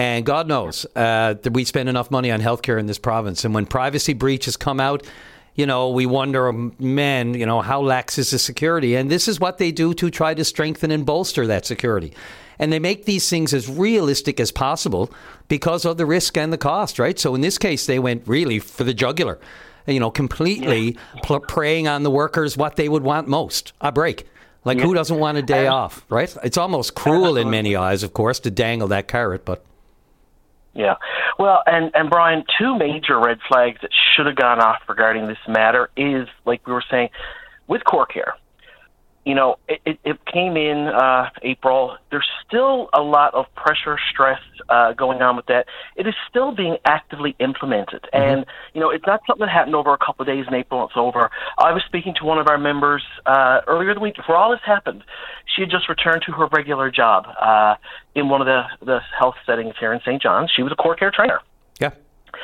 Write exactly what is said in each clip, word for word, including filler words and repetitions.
And God knows uh, that we spend enough money on healthcare in this province. And when privacy breaches come out, you know, we wonder, man, you know, how lax is the security? And this is what they do to try to strengthen and bolster that security. And they make these things as realistic as possible because of the risk and the cost, right? So in this case, they went really for the jugular, you know, completely yeah. pl- preying on the workers what they would want most, a break. Like, yeah. who doesn't want a day um, off, right? It's almost cruel absolutely. in many eyes, of course, to dangle that carrot, but... Yeah. Well, and, and Brian, two major red flags that should have gone off regarding this matter is, like we were saying, with CoreCare. You know, it, it, it came in uh, April. There's still a lot of pressure, stress uh, going on with that. It is still being actively implemented. Mm-hmm. And, you know, it's not something that happened over a couple of days in April and it's over. I was speaking to one of our members uh, earlier the week before all this happened. She had just returned to her regular job uh, in one of the, the health settings here in Saint John's. She was a CoreCare trainer. Yeah.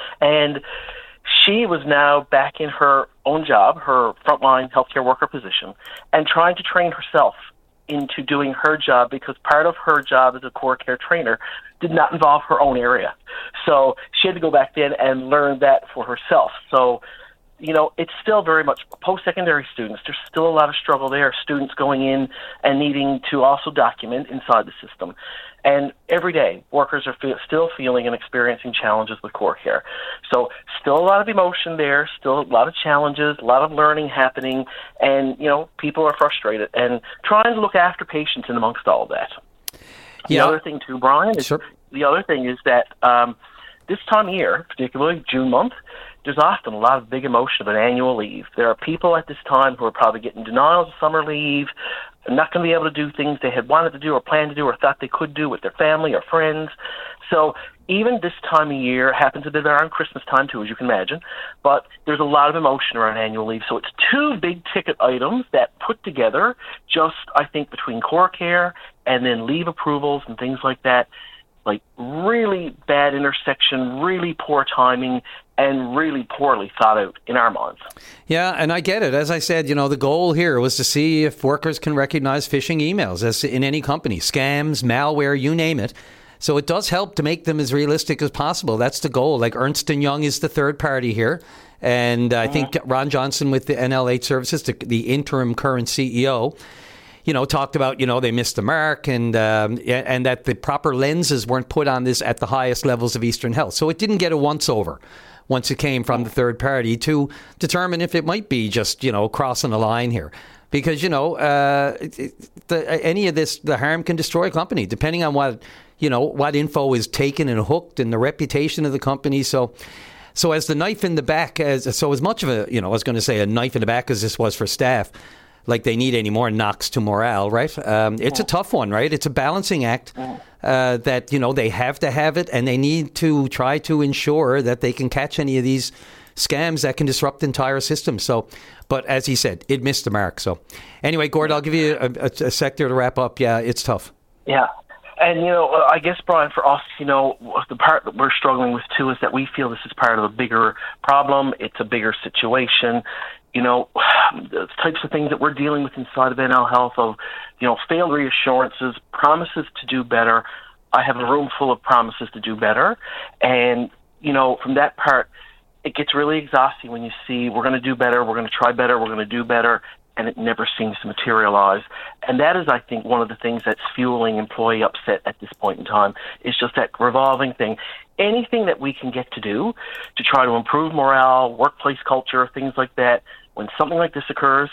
And she was now back in her own job, her frontline healthcare worker position, and trying to train herself into doing her job because part of her job as a CoreCare trainer did not involve her own area. So she had to go back in and learn that for herself. So, you know, it's still very much post-secondary students. There's still a lot of struggle there. Students going in and needing to also document inside the system. And every day, workers are fe- still feeling and experiencing challenges with CoreCare. So still a lot of emotion there, still a lot of challenges, a lot of learning happening, and, you know, people are frustrated and trying to look after patients in amongst all of that. Yeah. The other thing, too, Brian, is, sure. the other thing is that um, this time of year, particularly June month, there's often a lot of big emotion of an annual leave. There are people at this time who are probably getting denials of summer leave, not going to be able to do things they had wanted to do or planned to do or thought they could do with their family or friends. So even this time of year happens a bit around Christmas time too, as you can imagine, but there's a lot of emotion around annual leave. So it's two big ticket items that put together just, I think, between CoreCare and then leave approvals and things like that, like really bad intersection, really poor timing, and really poorly thought out in our minds. Yeah, and I get it. As I said, you know, the goal here was to see if workers can recognize phishing emails as in any company, scams, malware, you name it. So it does help to make them as realistic as possible. That's the goal. Like Ernst and Young is the third party here. And I mm-hmm. think Ron Johnson with the N L H Services, the, the interim current C E O, you know, talked about, you know, they missed the mark and um, and that the proper lenses weren't put on this at the highest levels of Eastern Health. So it didn't get a once over once it came from the third party to determine if it might be just, you know, crossing a line here. Because, you know, uh, the, any of this, the harm can destroy a company, depending on what, you know, what info is taken and hooked and the reputation of the company. So so as the knife in the back, as so as much of a, you know, I was going to say a knife in the back as this was for staff, like they need any more knocks to morale, right? Um, it's a tough one, right? It's a balancing act uh, that, you know, they have to have it and they need to try to ensure that they can catch any of these scams that can disrupt entire systems. So, but as he said, it missed the mark. So anyway, Gord, I'll give you a, a, a sector to wrap up. Yeah, it's tough. Yeah. And, you know, I guess, Brian, for us, you know, the part that we're struggling with, too, is that we feel this is part of a bigger problem. It's a bigger situation. You know, the types of things that we're dealing with inside of N L Health of, you know, failed reassurances, promises to do better. I have a room full of promises to do better. And, you know, from that part, it gets really exhausting when you see we're going to do better, we're going to try better, we're going to do better, and it never seems to materialize. And that is, I think, one of the things that's fueling employee upset at this point in time, is just that revolving thing. Anything that we can get to do to try to improve morale, workplace culture, things like that, when something like this occurs,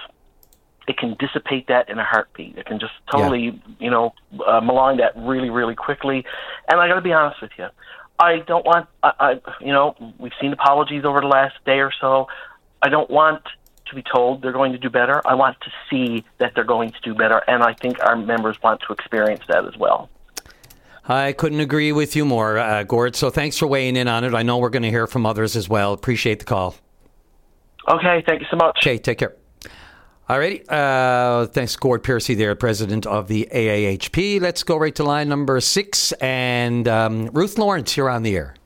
it can dissipate that in a heartbeat. It can just totally, yeah. you know, uh, malign that really, really quickly. And I got to be honest with you, I don't want, I, I, you know, we've seen apologies over the last day or so. I don't want to be told they're going to do better. I want to see that they're going to do better, and I think our members want to experience that as well. I couldn't agree with you more, uh, Gord. So thanks for weighing in on it. I know we're going to hear from others as well. Appreciate the call. Okay, thank you so much. Okay, take care. All righty. Uh, thanks, Gord Piercy there, president of the A A H P. Let's go right to line number six. And um, Ruth Lawrence, you're on the air.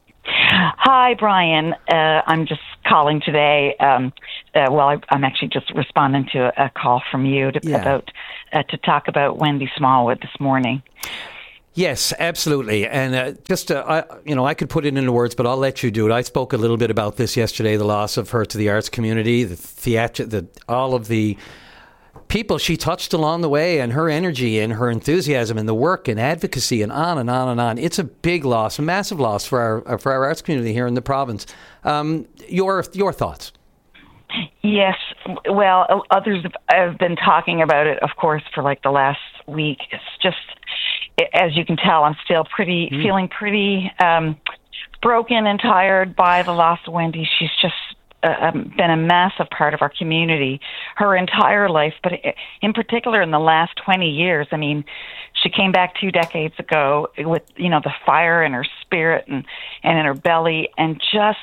Hi, Brian. Uh, I'm just calling today. Um, uh, well, I, I'm actually just responding to a, a call from you to, yeah. about uh, to talk about Wendy Smallwood this morning. Yes, absolutely. And uh, just, uh, I, you know, I could put it into words, but I'll let you do it. I spoke a little bit about this yesterday, the loss of her to the arts community, the theater, the all of the people she touched along the way, and her energy and her enthusiasm and the work and advocacy and on and on and on. It's a big loss, a massive loss for our for our arts community here in the province. Um, your your thoughts? Yes. Well, others have been talking about it, of course, for like the last week. It's just, as you can tell, I'm still pretty mm. feeling pretty um, broken and tired by the loss of Wendy. She's just uh, been a massive part of our community her entire life, but in particular in the last twenty years. I mean, she came back two decades ago with, you know, the fire in her spirit and, and in her belly, and just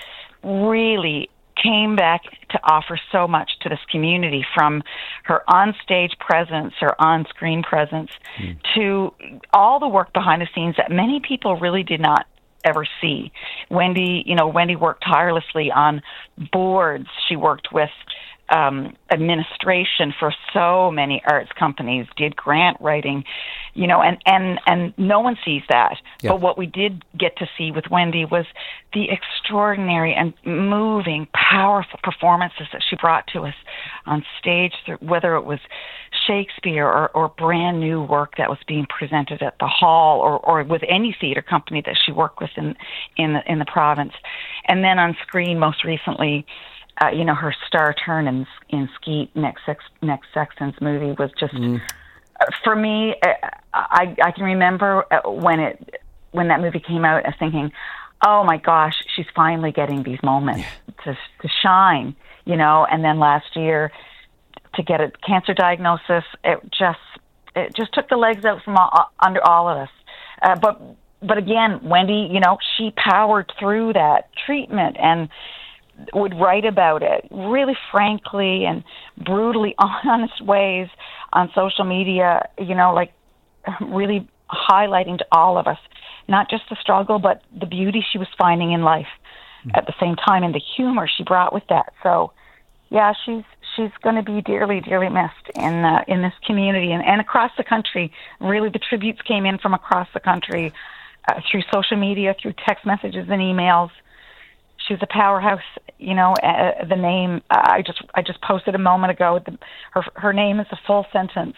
really came back to offer so much to this community, from her on-stage presence, her on-screen presence, mm. to all the work behind the scenes that many people really did not ever see. Wendy, you know, Wendy worked tirelessly on boards. She worked with um, administration for so many arts companies, did grant writing, you know, and, and, and no one sees that. Yep. But what we did get to see with Wendy was the extraordinary and moving, powerful performances that she brought to us on stage, whether it was Shakespeare or, or brand new work that was being presented at the Hall, or, or with any theater company that she worked with in, in the, in the province. And then on screen, most recently, Uh, you know, her star turn in in Skeet, Nick, Sex, Nick Sexton's movie was just, mm. uh, for me, uh, I I can remember when it when that movie came out, I was thinking, oh my gosh, she's finally getting these moments yeah. to to shine, you know. And then last year, to get a cancer diagnosis, it just it just took the legs out from all, under all of us. Uh, but but again, Wendy, you know, she powered through that treatment and would write about it really frankly and brutally honest ways on social media, you know, like really highlighting to all of us, not just the struggle, but the beauty she was finding in life mm-hmm. at the same time, and the humor she brought with that. So, yeah, she's she's going to be dearly, dearly missed in uh, in this community and, and across the country. Really, the tributes came in from across the country uh, through social media, through text messages and emails. She was a powerhouse, you know. Uh, the name uh, I just I just posted a moment ago. The, her her name is a full sentence.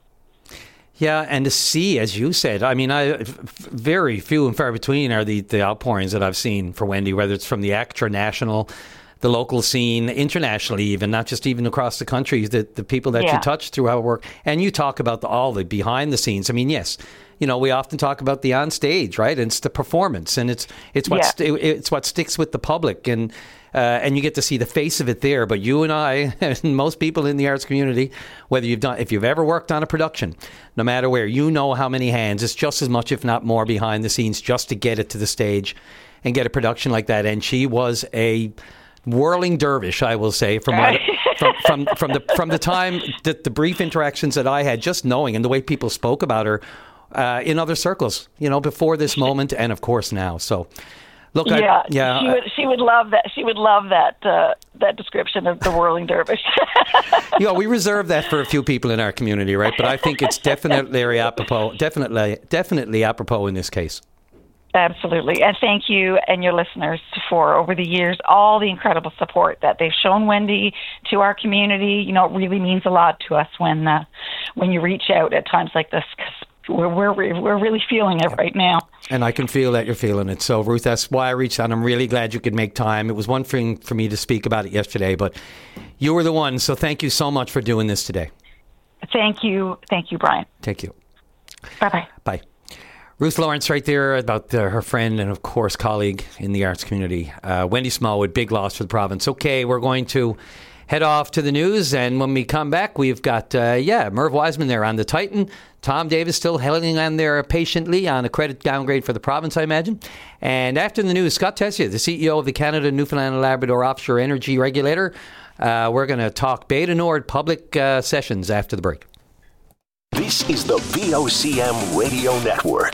Yeah, and to see, as you said, I mean, I very few and far between are the, the outpourings that I've seen for Wendy, whether it's from the extra national, the local scene, internationally, even not just even across the country. The the people that yeah. you touch through our work, and you talk about the, all the behind the scenes. I mean, yes. You know, we often talk about the on stage, right? And it's the performance, and it's it's what yeah. st- it's what sticks with the public, and uh, and you get to see the face of it there. But you and I, and most people in the arts community, whether you've done, if you've ever worked on a production, no matter where, you know how many hands, it's just as much, if not more, behind the scenes just to get it to the stage and get a production like that. And she was a whirling dervish, I will say, from what, from, from from the from the time that the brief interactions that I had, just knowing, and the way people spoke about her. Uh, in other circles, you know, before this moment, and of course now. So, look, yeah, I, yeah, she would, she would love that. She would love that uh, that description of the whirling dervish. You know, we reserve that for a few people in our community, right? But I think it's definitely apropos, definitely, definitely apropos in this case. Absolutely, and thank you and your listeners for, over the years, all the incredible support that they've shown Wendy to our community. You know, it really means a lot to us when uh, when you reach out at times like this, because We're, we're we're really feeling it right now. And I can feel that you're feeling it. So, Ruth, that's why I reached out. I'm really glad you could make time. It was one thing for me to speak about it yesterday, but you were the one. So thank you so much for doing this today. Thank you. Thank you, Brian. Thank you. Bye-bye. Bye. Ruth Lawrence right there about uh, her friend and, of course, colleague in the arts community. Uh, Wendy Smallwood, big loss for the province. Okay, we're going to head off to the news, and when we come back, we've got, uh, yeah, Merv Wiseman there on the Titan. Tom Davis still hanging on there patiently on a credit downgrade for the province, I imagine. And after the news, Scott Tessier, the C E O of the Canada, Newfoundland and Labrador Offshore Energy Regulator. Uh, we're going to talk Bay du Nord public uh, sessions after the break. This is the V O C M Radio Network.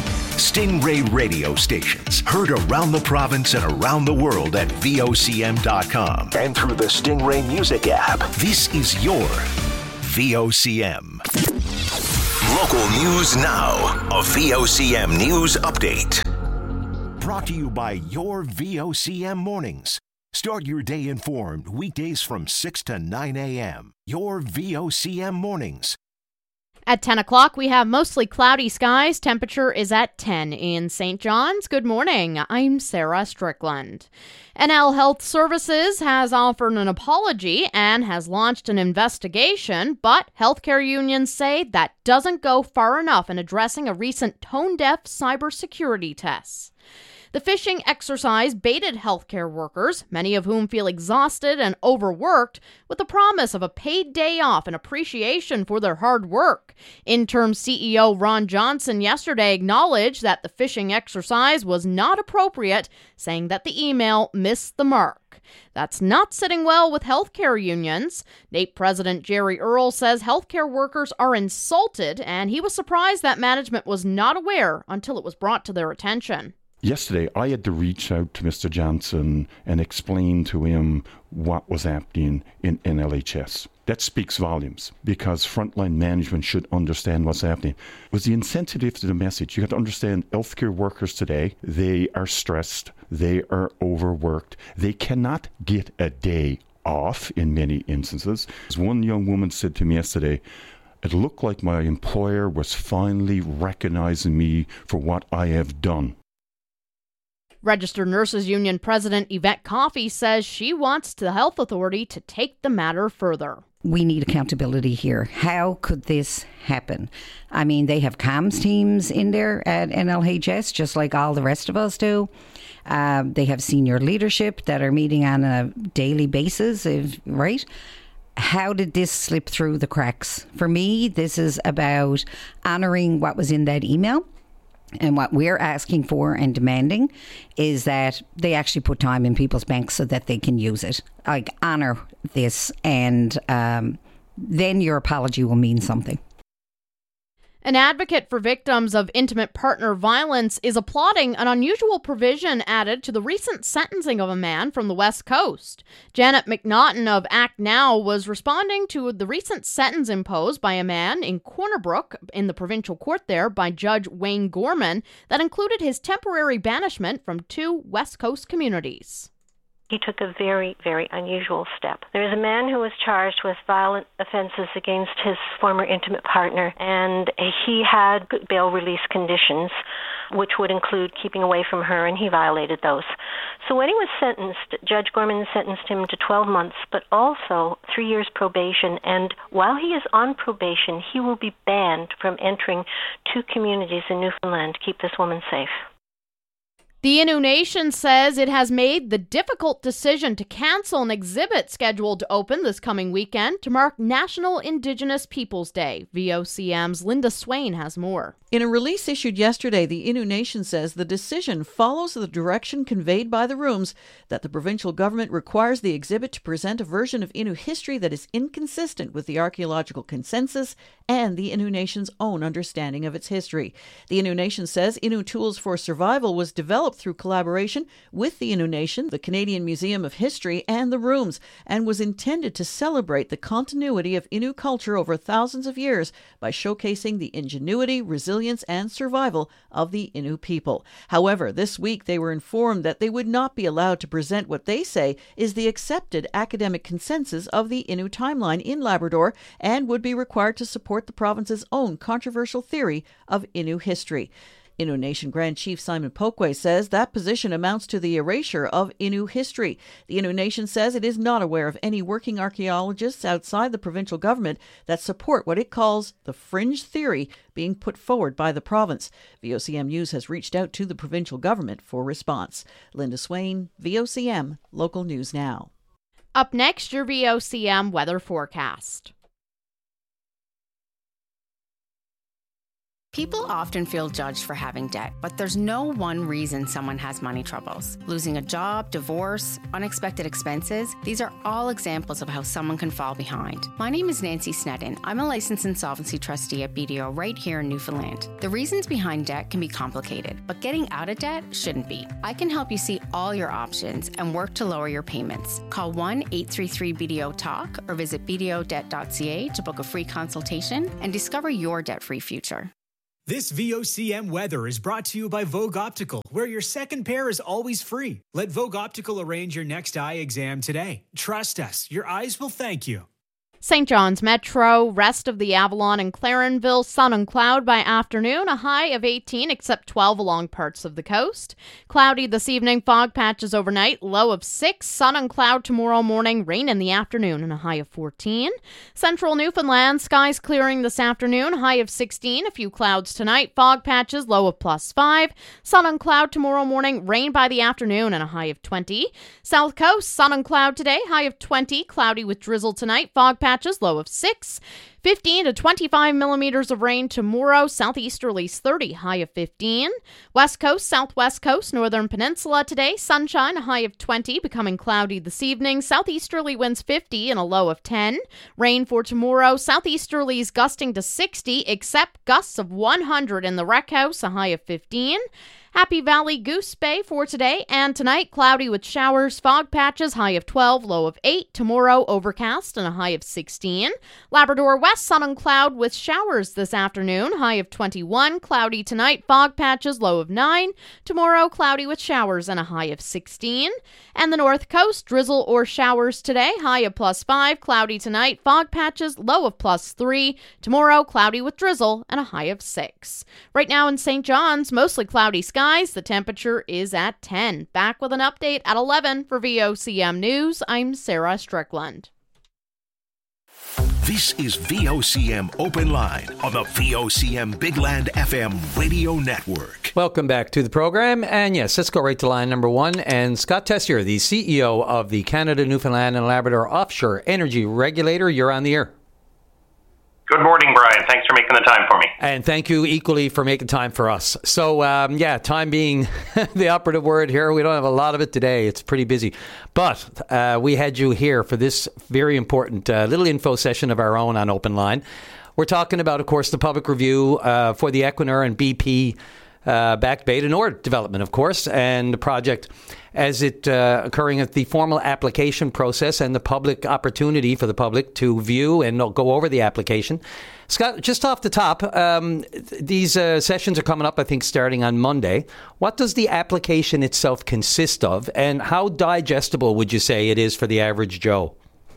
Stingray radio stations heard around the province and around the world at V O C M dot com and through the Stingray Music app. This is your V O C M. Local news now. A V O C M news update. Brought to you by your V O C M mornings. Start your day informed weekdays from six to nine a.m. Your V O C M mornings. At ten o'clock, we have mostly cloudy skies. Temperature is at ten in Saint John's. Good morning. I'm Sarah Strickland. N L Health Services has offered an apology and has launched an investigation, but healthcare unions say that doesn't go far enough in addressing a recent tone-deaf cybersecurity test. The phishing exercise baited healthcare workers, many of whom feel exhausted and overworked, with the promise of a paid day off in appreciation for their hard work. Interim C E O Ron Johnson yesterday acknowledged that the phishing exercise was not appropriate, saying that the email missed the mark. That's not sitting well with healthcare unions. N A P E President Jerry Earle says healthcare workers are insulted, and he was surprised that management was not aware until it was brought to their attention. Yesterday, I had to reach out to Mister Johnson and explain to him what was happening in N L H S. That speaks volumes, because frontline management should understand what's happening. Was the insensitive to the message? You have to understand, healthcare workers today, they are stressed, they are overworked, they cannot get a day off in many instances. As one young woman said to me yesterday, it looked like my employer was finally recognizing me for what I have done. Registered Nurses Union President Yvette Coffey says she wants the health authority to take the matter further. We need accountability here. How could this happen? I mean, they have comms teams in there at N L H S, just like all the rest of us do. Uh, they have senior leadership that are meeting on a daily basis, if, right? How did this slip through the cracks? For me, this is about honouring what was in that email. And what we're asking for and demanding is that they actually put time in people's banks so that they can use it. Like, honour this, and um, then your apology will mean something. An advocate for victims of intimate partner violence is applauding an unusual provision added to the recent sentencing of a man from the West Coast. Janet McNaughton of Act Now was responding to the recent sentence imposed by a man in Corner Brook in the provincial court there by Judge Wayne Gorman that included his temporary banishment from two West Coast communities. He took a very, very unusual step. There is a man who was charged with violent offenses against his former intimate partner, and he had bail release conditions, which would include keeping away from her, and he violated those. So when he was sentenced, Judge Gorman sentenced him to twelve months, but also three years probation, and while he is on probation, he will be banned from entering two communities in Newfoundland to keep this woman safe. The Innu Nation says it has made the difficult decision to cancel an exhibit scheduled to open this coming weekend to mark National Indigenous Peoples Day. V O C M's Linda Swain has more. In a release issued yesterday, the Innu Nation says the decision follows the direction conveyed by the rooms that the provincial government requires the exhibit to present a version of Innu history that is inconsistent with the archaeological consensus and the Innu Nation's own understanding of its history. The Innu Nation says Innu Tools for Survival was developed through collaboration with the Innu Nation, the Canadian Museum of History, and the Rooms, and was intended to celebrate the continuity of Innu culture over thousands of years by showcasing the ingenuity, resilience, and survival of the Innu people. However, this week they were informed that they would not be allowed to present what they say is the accepted academic consensus of the Innu timeline in Labrador, and would be required to support the province's own controversial theory of Innu history. Innu Nation Grand Chief Simon Pokwe says that position amounts to the erasure of Innu history. The Innu Nation says it is not aware of any working archaeologists outside the provincial government that support what it calls the fringe theory being put forward by the province. V O C M News has reached out to the provincial government for response. Linda Swain, V O C M, Local News Now. Up next, your V O C M weather forecast. People often feel judged for having debt, but there's no one reason someone has money troubles. Losing a job, divorce, unexpected expenses, these are all examples of how someone can fall behind. My name is Nancy Snedden. I'm a licensed insolvency trustee at B D O right here in Newfoundland. The reasons behind debt can be complicated, but getting out of debt shouldn't be. I can help you see all your options and work to lower your payments. Call one eight three three B D O talk or visit b d o debt dot c a to book a free consultation and discover your debt-free future. This V O C M weather is brought to you by Vogue Optical, where your second pair is always free. Let Vogue Optical arrange your next eye exam today. Trust us, your eyes will thank you. Saint John's Metro, rest of the Avalon and Clarenville, sun and cloud by afternoon, a high of eighteen, except twelve along parts of the coast. Cloudy this evening, fog patches overnight, low of six, sun and cloud tomorrow morning, rain in the afternoon, and a high of fourteen. Central Newfoundland, skies clearing this afternoon, high of sixteen, a few clouds tonight, fog patches, low of plus five. Sun and cloud tomorrow morning, rain by the afternoon, and a high of twenty. South Coast, sun and cloud today, high of twenty, cloudy with drizzle tonight, fog patches. Patches, low of six. fifteen to twenty-five millimeters of rain tomorrow. Southeasterlies thirty, high of fifteen. West Coast, Southwest Coast, Northern Peninsula today. Sunshine, a high of twenty, becoming cloudy this evening. Southeasterly winds fifty and a low of ten. Rain for tomorrow. Southeasterlies gusting to sixty, except gusts of one hundred in the Rec House, a high of fifteen. Happy Valley, Goose Bay for today and tonight. Cloudy with showers, fog patches, high of twelve, low of eight. Tomorrow, overcast and a high of sixteen. Labrador West, sun and cloud with showers this afternoon, high of twenty-one. Cloudy tonight, fog patches, low of nine. Tomorrow, cloudy with showers and a high of sixteen. And the North Coast, drizzle or showers today, high of plus five. Cloudy tonight, fog patches, low of plus three. Tomorrow, cloudy with drizzle and a high of six. Right now in Saint John's, mostly cloudy skies. The temperature is at ten. Back with an update at eleven for V O C M News. I'm Sarah Strickland. This is V O C M Open Line on the V O C M Big Land F M radio network. Welcome back to the program. And yes, let's go right to line number one. And Scott Tessier, the C E O of the Canada, Newfoundland and Labrador Offshore Energy Regulator, you're on the air. Good morning, Brian. Thanks for making the time for me. And thank you equally for making time for us. So, um, yeah, time being the operative word here. We don't have a lot of it today. It's pretty busy. But uh, we had you here for this very important uh, little info session of our own on Open Line. We're talking about, of course, the public review uh, for the Equinor and B P uh, backed Bay du Nord development, of course, and the project as it uh, occurring at the formal application process and the public opportunity for the public to view and go over the application. Scott, just off the top, um, th- these uh, sessions are coming up, I think, starting on Monday. What does the application itself consist of, and how digestible would you say it is for the average Joe?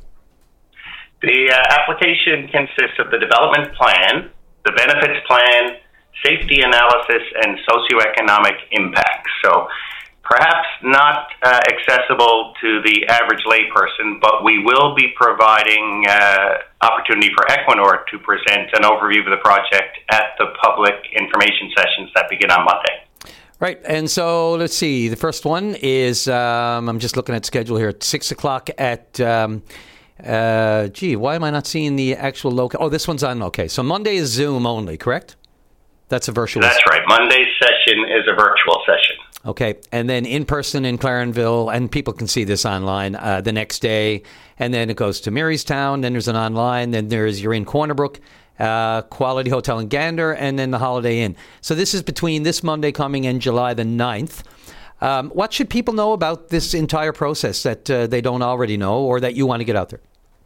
The uh, application consists of the development plan, the benefits plan, safety analysis, and socioeconomic impacts. So perhaps not uh, accessible to the average layperson, but we will be providing uh, opportunity for Equinor to present an overview of the project at the public information sessions that begin on Monday. Right, and so let's see. The first one is, um, I'm just looking at schedule here, at six o'clock at, um, uh, gee, why am I not seeing the actual local? Oh, this one's on, okay. So Monday is Zoom only, correct? That's a virtual That's right. Monday's session is a virtual session. Okay, and then in person in Clarenville, and people can see this online uh, the next day, and then it goes to Marystown, then there's an online, then there's you're in Corner Brook, uh, Quality Hotel in Gander, and then the Holiday Inn. So this is between this Monday coming and July the ninth. Um, what should people know about this entire process that uh, they don't already know or that you want to get out there?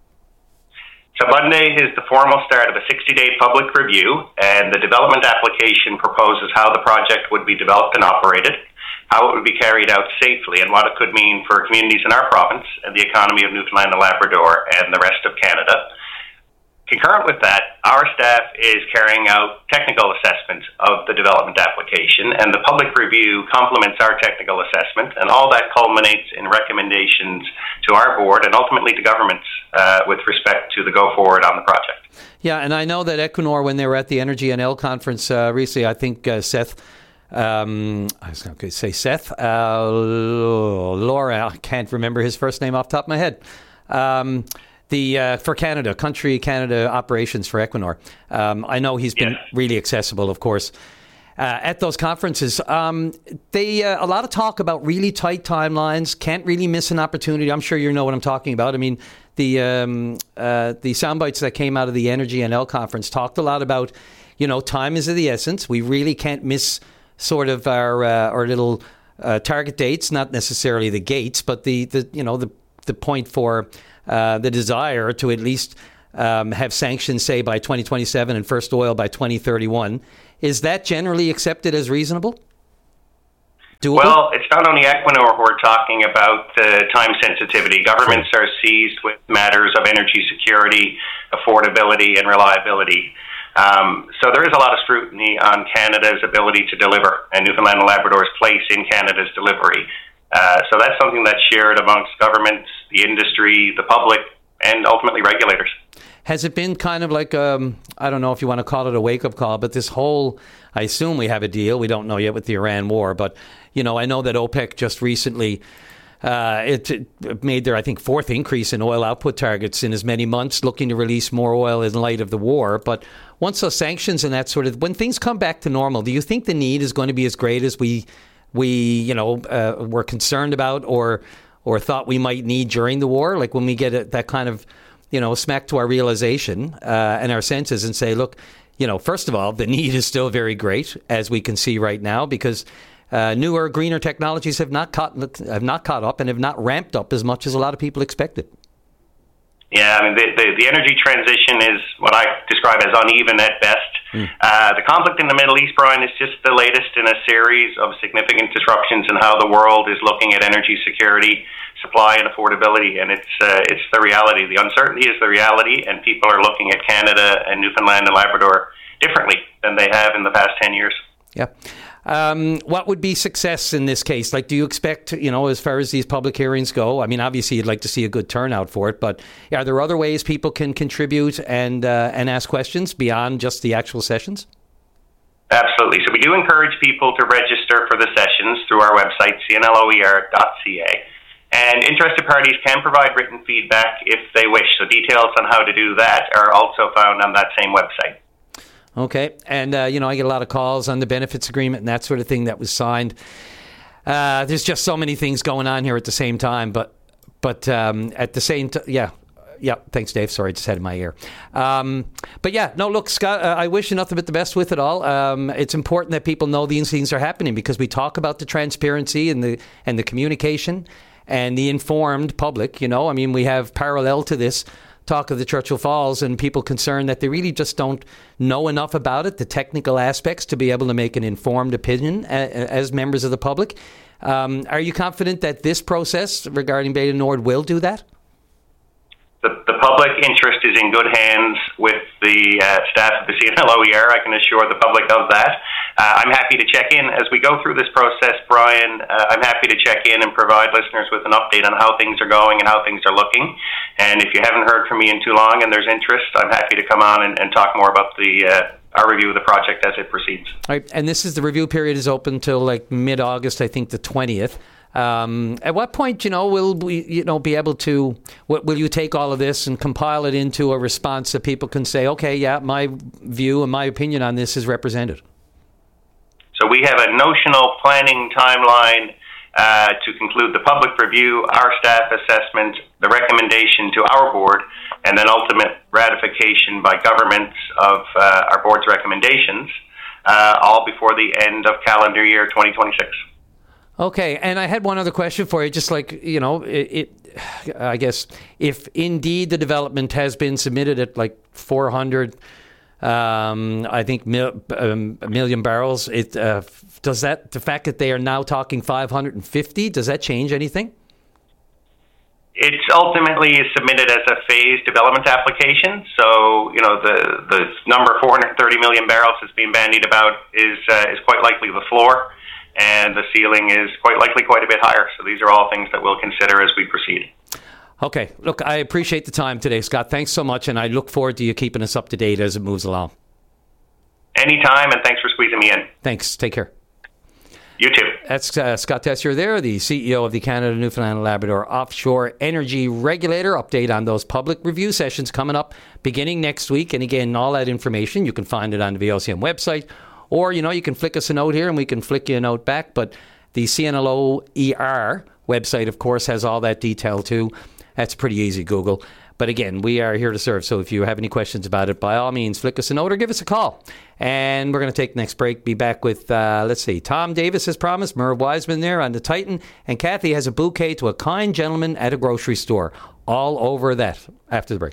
So Monday is the formal start of a sixty-day public review, and the development application proposes how the project would be developed and operated, how it would be carried out safely, and what it could mean for communities in our province and the economy of Newfoundland and Labrador and the rest of Canada. Concurrent with that, our staff is carrying out technical assessments of the development application, and the public review complements our technical assessment, and all that culminates in recommendations to our board and ultimately to governments uh, with respect to the go forward on the project. Yeah, and I know that Equinor, when they were at the Energy N L conference uh, recently, I think uh, Seth, um, I was going to say Seth, uh, Laura, I can't remember his first name off the top of my head. Um, the uh, for Canada, country Canada operations for Equinor. Um, I know he's been yes. really accessible, of course. Uh, at those conferences, um, they uh, a lot of talk about really tight timelines. Can't really miss an opportunity. I'm sure you know what I'm talking about. I mean, the um, uh, the sound bites that came out of the Energy N L conference talked a lot about, you know, time is of the essence. We really can't miss sort of our uh, our little uh, target dates, not necessarily the gates, but the, the you know the the point for uh, the desire to at least um, have sanctions, say by twenty twenty-seven and first oil by twenty thirty-one. Is that generally accepted as reasonable? Doable? Well, it's not only Equinor who are talking about uh, time sensitivity. Governments are seized with matters of energy security, affordability, and reliability. Um, so there is a lot of scrutiny on Canada's ability to deliver and Newfoundland and Labrador's place in Canada's delivery. Uh, so that's something that's shared amongst governments, the industry, the public, and ultimately regulators. Has it been kind of like, um, I don't know if you want to call it a wake-up call, but this whole, I assume we have a deal. We don't know yet with the Iran war. But, you know, I know that OPEC just recently uh, it, it made their, I think, fourth increase in oil output targets in as many months, looking to release more oil in light of the war. But once those sanctions and that sort of, when things come back to normal, do you think the need is going to be as great as we, we you know, uh, were concerned about or or thought we might need during the war? Like when we get a, that kind of, you know, smack to our realization uh, and our senses and say, look, you know, first of all, the need is still very great, as we can see right now, because uh, newer, greener technologies have not caught have not caught up and have not ramped up as much as a lot of people expected. Yeah, I mean, the, the, the energy transition is what I describe as uneven at best. Mm. Uh, the conflict in the Middle East, Brian, is just the latest in a series of significant disruptions in how the world is looking at energy security, supply, and affordability. And it's uh, it's the reality. The uncertainty is the reality, and people are looking at Canada and Newfoundland and Labrador differently than they have in the past ten years. Yeah. Um, what would be success in this case? Like, do you expect, you know, as far as these public hearings go? I mean, obviously, you'd like to see a good turnout for it, but are there other ways people can contribute and uh, and ask questions beyond just the actual sessions? Absolutely. So we do encourage people to register for the sessions through our website, c n l o e r dot c a. And interested parties can provide written feedback if they wish. So details on how to do that are also found on that same website. Okay. And, uh, you know, I get a lot of calls on the benefits agreement and that sort of thing that was signed. Uh, there's just so many things going on here at the same time. But but um, at the same time, yeah. Yeah, thanks, Dave. Sorry, just had in my ear. Um, but yeah, no, look, Scott, uh, I wish you nothing but the best with it all. Um, it's important that people know these things are happening because we talk about the transparency and the and the communication and the informed public. You know, I mean, we have parallel to this talk of the Churchill Falls and people concerned that they really just don't know enough about it, the technical aspects, to be able to make an informed opinion as members of the public. Um, are you confident that this process regarding Bay du Nord will do that? The, the public interest is in good hands with the uh, staff of the C N L O E R. I can assure the public of that. Uh, I'm happy to check in as we go through this process, Brian. Uh, I'm happy to check in and provide listeners with an update on how things are going and how things are looking. And if you haven't heard from me in too long and there's interest, I'm happy to come on and, and talk more about the uh, our review of the project as it proceeds. All right, and this is the review period is open till like mid-August, I think the twentieth. Um, at what point, you know, will we, you know, be able to, will you take all of this and compile it into a response that people can say, okay, yeah, my view and my opinion on this is represented? So we have a notional planning timeline uh, to conclude the public review, our staff assessment, the recommendation to our board, and then ultimate ratification by governments of uh, our board's recommendations, uh, all before the end of calendar year twenty twenty-six. Okay, and I had one other question for you, just like, you know, it, it I guess, if indeed the development has been submitted at like four hundred, um, I think, mil, um, a million barrels, it uh, does that, the fact that they are now talking five hundred fifty, does that change anything? It's ultimately submitted as a phased development application. So, you know, the, the number four hundred thirty million barrels that's being bandied about is uh, is quite likely the floor. And the ceiling is quite likely quite a bit higher. So these are all things that we'll consider as we proceed. Okay. Look, I appreciate the time today, Scott. Thanks so much. And I look forward to you keeping us up to date as it moves along. Anytime. And thanks for squeezing me in. Thanks. Take care. You too. That's uh, Scott Tessier there, the C E O of the Canada, Newfoundland and Labrador Offshore Energy Regulator. Update on those public review sessions coming up beginning next week. And again, all that information, you can find it on the V O C M website. Or, you know, you can flick us a note here and we can flick you a note back. But the C N L O E R website, of course, has all that detail too. That's pretty easy, Google. But again, we are here to serve. So if you have any questions about it, by all means, flick us a note or give us a call. And we're going to take the next break. Be back with, uh, let's see, Tom Davis as promised, Merv Wiseman there on the Titan. And Kathy has a bouquet to a kind gentleman at a grocery store. All over that after the break.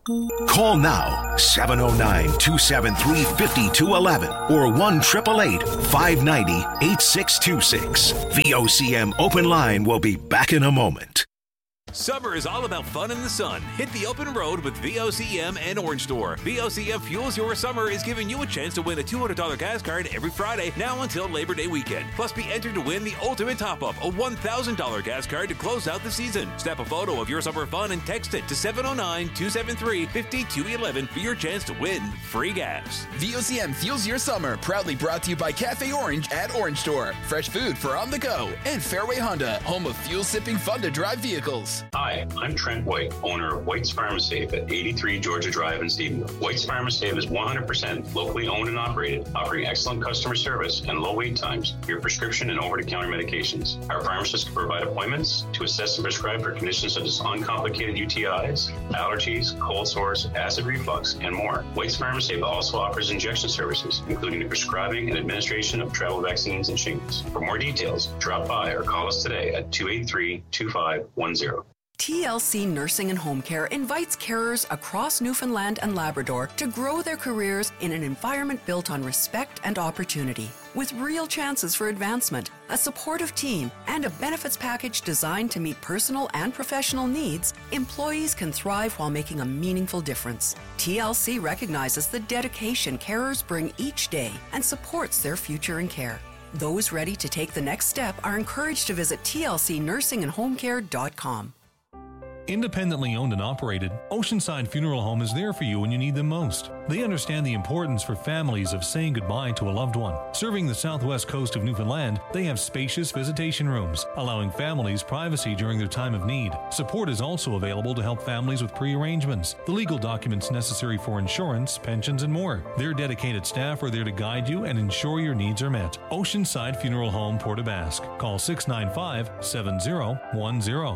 Call now, seven oh nine, two seven three, five two one one or one eight eight eight, five nine zero, eight six two six. V O C M Open Line will be back in a moment. Summer is all about fun in the sun. Hit the open road with V O C M and Orange Store. V O C M Fuels Your Summer is giving you a chance to win a two hundred dollars gas card every Friday, now until Labor Day weekend. Plus, be entered to win the ultimate top-up, a one thousand dollars gas card to close out the season. Snap a photo of your summer fun and text it to seven oh nine, two seven three, five two one one for your chance to win free gas. V O C M Fuels Your Summer, proudly brought to you by Cafe Orange at Orange Store. Fresh food for on the go. And Fairway Honda, home of fuel-sipping fun-to-drive vehicles. Hi, I'm Trent White, owner of White's Pharmasafe at eighty-three Georgia Drive in Stephenville. White's Pharmasafe is one hundred percent locally owned and operated, offering excellent customer service and low wait times for your prescription and over-the-counter medications. Our pharmacists can provide appointments to assess and prescribe for conditions such as uncomplicated U T Is, allergies, cold sores, acid reflux, and more. White's Pharmasafe also offers injection services, including the prescribing and administration of travel vaccines and shingles. For more details, drop by or call us today at two eight three, two five one zero. T L C Nursing and Home Care invites carers across Newfoundland and Labrador to grow their careers in an environment built on respect and opportunity. With real chances for advancement, a supportive team, and a benefits package designed to meet personal and professional needs, employees can thrive while making a meaningful difference. T L C recognizes the dedication carers bring each day and supports their future in care. Those ready to take the next step are encouraged to visit T L C nursing and home care dot com. Independently owned and operated, Oceanside Funeral Home is there for you when you need them most. They understand the importance for families of saying goodbye to a loved one. Serving the southwest coast of Newfoundland, they have spacious visitation rooms, allowing families privacy during their time of need. Support is also available to help families with pre-arrangements, the legal documents necessary for insurance, pensions, and more. Their dedicated staff are there to guide you and ensure your needs are met. Oceanside Funeral Home, Port aux Basques. Call six nine five, seven zero one zero.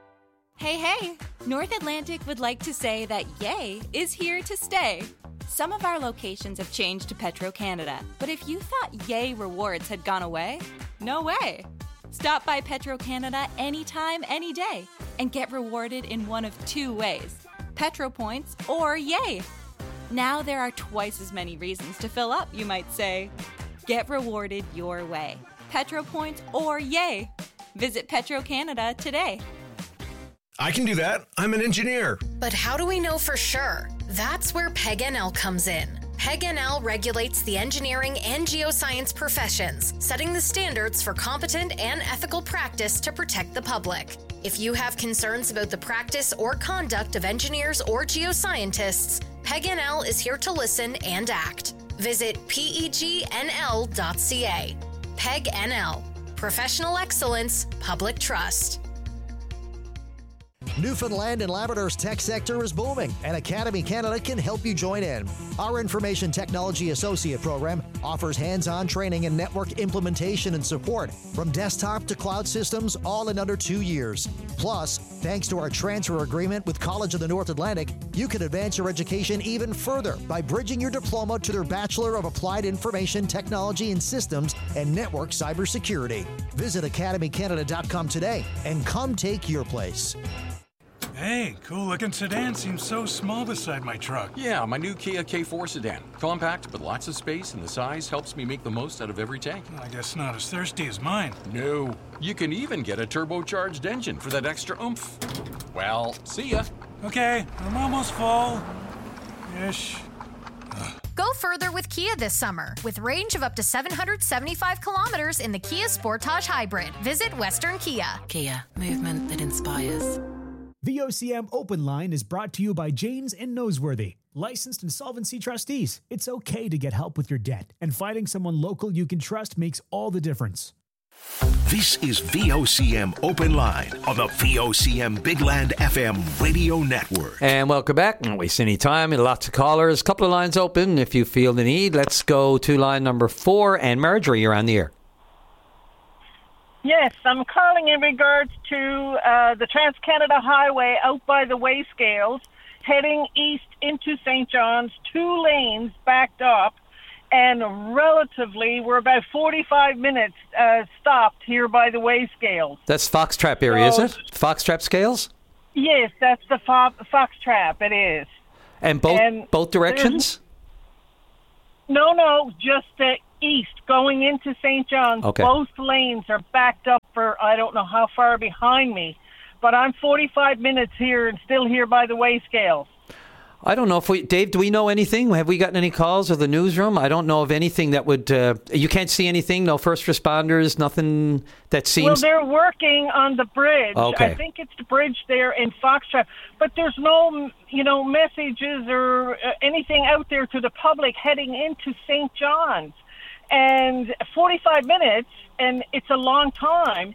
Hey, hey! North Atlantic would like to say that Yay is here to stay. Some of our locations have changed to Petro-Canada, but if you thought Yay rewards had gone away, no way. Stop by Petro-Canada anytime, any day, and get rewarded in one of two ways, Petro Points or Yay. Now there are twice as many reasons to fill up, you might say. Get rewarded your way, Petro Points or Yay. Visit Petro-Canada today. I can do that. I'm an engineer. But how do we know for sure? That's where P E G N L comes in. P E G N L regulates the engineering and geoscience professions, setting the standards for competent and ethical practice to protect the public. If you have concerns about the practice or conduct of engineers or geoscientists, P E G N L is here to listen and act. Visit P E G N L dot C A. P E G N L. Professional excellence, public trust. Newfoundland and Labrador's tech sector is booming, and Academy Canada can help you join in. Our Information Technology Associate program offers hands-on training and network implementation and support from desktop to cloud systems, all in under two years. Plus, thanks to our transfer agreement with College of the North Atlantic, you can advance your education even further by bridging your diploma to their Bachelor of Applied Information Technology and Systems and Network Cybersecurity. Visit academy canada dot com today and come take your place. Hey, cool-looking sedan seems so small beside my truck. Yeah, my new Kia K four sedan. Compact, but lots of space, and the size helps me make the most out of every tank. I guess not as thirsty as mine. No. You can even get a turbocharged engine for that extra oomph. Well, see ya. Okay, I'm almost full. Ish. Go further with Kia this summer. With range of up to seven hundred seventy-five kilometers in the Kia Sportage Hybrid. Visit Western Kia. Kia, movement that inspires. V O C M Open Line is brought to you by James and Noseworthy, licensed insolvency trustees. It's okay to get help with your debt, and finding someone local you can trust makes all the difference. This is V O C M Open Line on the V O C M Big Land F M radio network. And welcome back. Don't waste any time. Lots of callers. A couple of lines open if you feel the need. Let's go to line number four. And Marjorie, you're on the air. Yes, I'm calling in regards to uh, the Trans-Canada Highway out by the Wayscales, heading east into Saint John's, two lanes backed up, and relatively, we're about forty-five minutes uh, stopped here by the Wayscales. That's Foxtrap area, So- is it? Foxtrap scales? Yes, that's the fo- Foxtrap, it is. And both And both directions? No, no, just the east, going into Saint John's. Okay. Both lanes are backed up for, I don't know how far behind me, but I'm forty-five minutes here and still here by the Wayscales. I don't know if we, Dave, do we know anything? Have we gotten any calls of the newsroom? I don't know of anything that would, uh, you can't see anything? No first responders, nothing that seems... Well, they're working on the bridge. Okay. I think it's the bridge there in Foxtrap. But there's no, you know, messages or uh, anything out there to the public heading into Saint John's. And forty-five minutes, and it's a long time,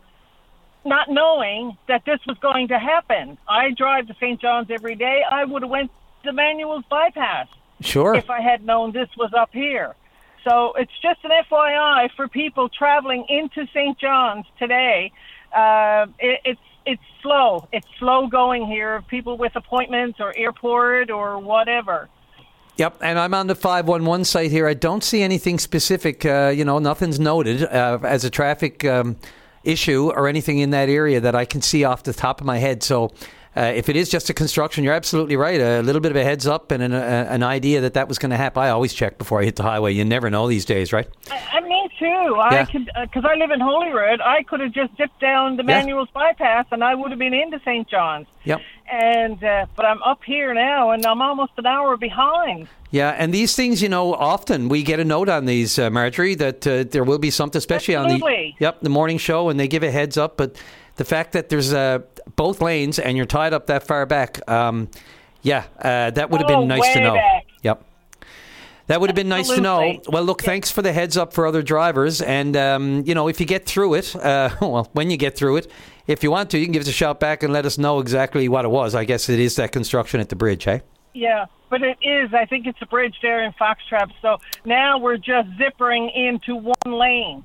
not knowing that this was going to happen. I drive to Saint John's every day. I would have went to Manuel's bypass. Sure. If I had known this was up here. So it's just an F Y I for people traveling into Saint John's today. Uh, it, it's it's slow. It's slow going here. People with appointments or airport or whatever. Yep, and I'm on the five one one site here. I don't see anything specific. Uh, you know, nothing's noted uh, as a traffic um, issue or anything in that area that I can see off the top of my head. So uh, if it is just a construction, you're absolutely right. A little bit of a heads up and an, a, an idea that that was going to happen. I always check before I hit the highway. You never know these days, right? I, I me too. I Yeah. could because I live in Holyrood. I could have just dipped down the Yeah. Manuel's bypass and I would have been into Saint John's. Yep. And uh, but I'm up here now, and I'm almost an hour behind. Yeah, and these things, you know, often we get a note on these, uh, Marjorie, that uh, there will be something, especially on Absolutely. the yep the morning show, and they give a heads up. But the fact that there's uh, both lanes and you're tied up that far back, um, yeah, uh, that would have Oh, been nice way to know. back. Yep. That would have been nice to know. Absolutely. Well, look, thanks for the heads up for other drivers. And, um, you know, if you get through it, uh, well, when you get through it, if you want to, you can give us a shout back and let us know exactly what it was. I guess it is that construction at the bridge, eh? Yeah, but it is. I think it's a bridge there in Foxtrap. So now we're just zippering into one lane.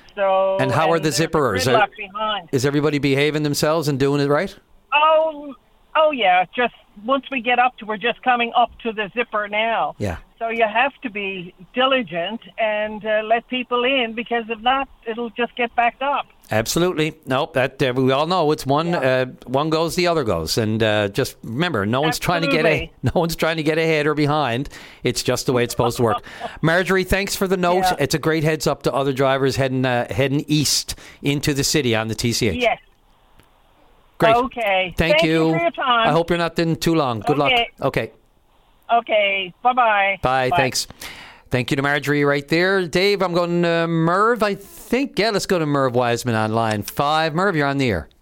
So And how are the there's a zipperers? gridlock Are- behind. Is everybody behaving themselves and doing it right? Oh, oh yeah. Just once we get up to, we're just coming up to the zipper now. Yeah. So you have to be diligent and uh, let people in, because if not, it'll just get backed up. Absolutely. Nope. That uh, we all know it's one. Uh, one goes, the other goes, and uh, just remember, no one's trying to get a, Absolutely. no one's trying to get ahead or behind. It's just the way it's supposed to work. Marjorie, thanks for the note. Yeah. It's a great heads up to other drivers heading uh, heading east into the city on the T C H. Yes. Great. Okay. Thank, you. for your time. I hope you're not in too long. Good Okay. luck. Okay. Okay. Bye-bye. Bye. Thanks. Thank you to Marjorie right there. Dave, I'm going to Merv, I think. Yeah, let's go to Merv Wiseman on line five. Merv, you're on the air.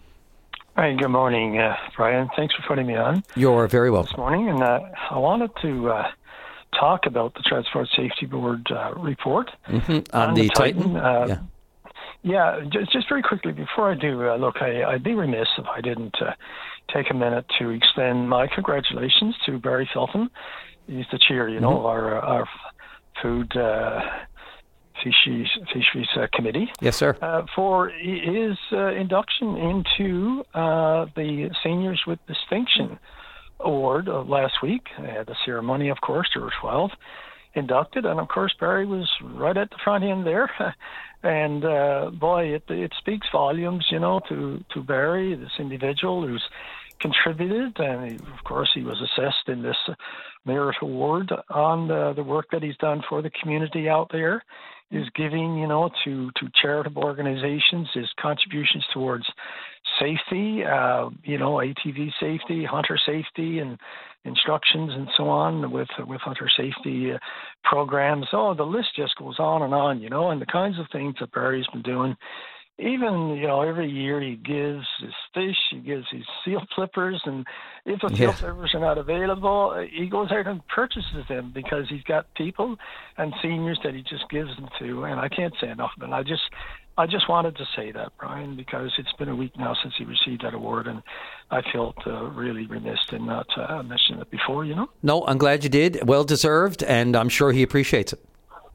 Hi, good morning, uh, Brian. Thanks for putting me on You're very welcome. this morning. And uh, I wanted to uh, talk about the Transport Safety Board uh, report hmm On, the, Titan. Uh, yeah. Yeah, just, just very quickly, before I do, uh, look, I, I'd be remiss if I didn't uh, take a minute to extend my congratulations to Barry Felton. He's the chair, you know, Mhm. of our, our food uh, fisheries, fisheries uh, committee. Yes, sir. Uh, for his uh, induction into uh, the Seniors with Distinction Award of last week. I had the ceremony, of course. There were twelve inducted, and of course Barry was right at the front end there. And uh, boy, it it speaks volumes, you know, to to Barry, this individual who's contributed, and he, of course he was assessed in this uh, merit award on the, the work that he's done for the community out there. His giving, you know, to to charitable organizations, his contributions towards safety, uh, you know, A T V safety, hunter safety, and instructions and so on with with hunter safety uh, programs. Oh, the list just goes on and on, you know, and the kinds of things that Barry's been doing. Even, you know, every year he gives his fish, he gives his seal flippers, and if the seal Yeah. flippers are not available, uh, he goes out and purchases them because he's got people and seniors that he just gives them to. And I can't say enough, but I just, I just wanted to say that, Brian, because it's been a week now since he received that award, and I felt uh, really remiss in not uh, mentioning it before, you know? No, I'm glad you did. Well deserved, and I'm sure he appreciates it.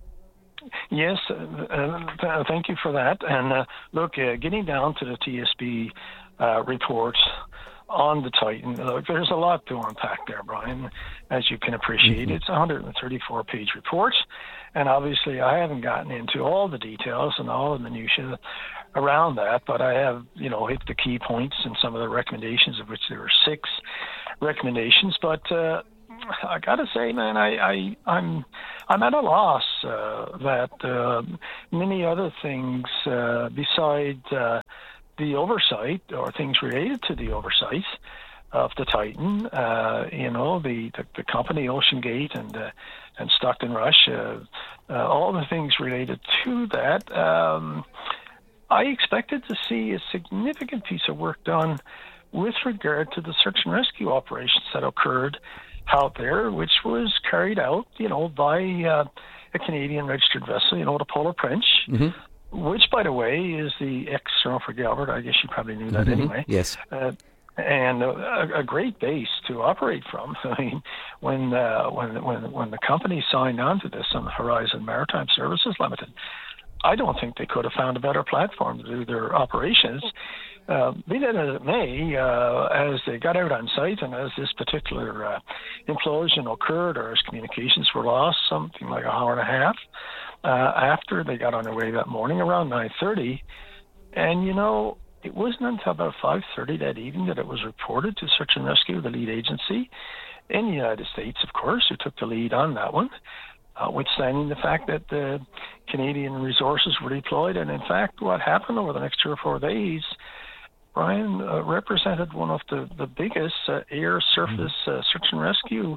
Yes, uh, uh, thank you for that. And uh, look, uh, getting down to the T S B uh, reports on the Titan, look, there's a lot to unpack there, Brian, as you can appreciate. Mm-hmm. It's a one hundred thirty-four page report, and obviously I haven't gotten into all the details and all the minutiae around that, but I have, you know, hit the key points and some of the recommendations, of which there were six recommendations. But uh, I got to say, man, I, I, I'm I'm at a loss uh, that uh, many other things uh, beside uh, the oversight or things related to the oversight of the Titan, uh, you know, the, the, the company OceanGate and uh, and Stockton Rush, uh, uh, all the things related to that. Um, I expected to see a significant piece of work done with regard to the search and rescue operations that occurred out there, which was carried out, you know, by uh, a Canadian registered vessel, you know, the Polar Prince, mm-hmm. which, by the way, is the ex-Norfolk Albert. I guess you probably knew that mm-hmm. anyway. Yes. Uh, and a, a great base to operate from. I mean, when uh, when when when the company signed on to this on Horizon Maritime Services Limited, I don't think they could have found a better platform to do their operations. Uh, be that as it may, uh, as they got out on site and as this particular uh, implosion occurred or as communications were lost, something like an hour and a half uh, after they got on their way that morning around nine thirty. And, you know, it wasn't until about five thirty that evening that it was reported to Search and Rescue, the lead agency in the United States, of course, who took the lead on that one. Notwithstanding the fact that the Canadian resources were deployed. And in fact, what happened over the next two or four days, Brian, uh, represented one of the, the biggest uh, air surface uh, search and rescue